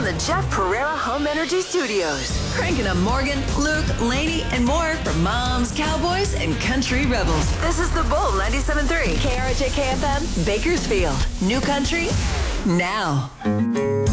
the Jeff Pereira Home Energy Studios. Cranking up Morgan, Luke, Laney, and more for moms, cowboys, and country rebels. This is The Bull 97.3. KRJ KFM, Bakersfield. New country, now.